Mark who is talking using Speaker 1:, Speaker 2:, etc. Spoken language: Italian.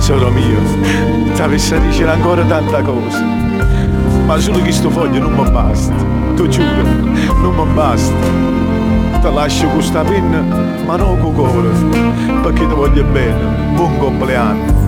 Speaker 1: tesoro mio, ti avessi a dire ancora tanta cosa, ma solo che sto foglio non mi basta, ti giuro, non mi basta. Ti lascio con sta penna, ma non con cuore, perché ti voglio bene. Buon compleanno.